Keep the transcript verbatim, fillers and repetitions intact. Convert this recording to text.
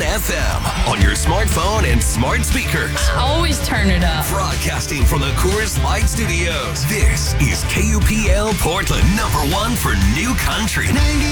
F M on your smartphone and smart speakers. Always turn it up. Broadcasting from the Coors Light Studios. This is K U P L Portland, number one for new country.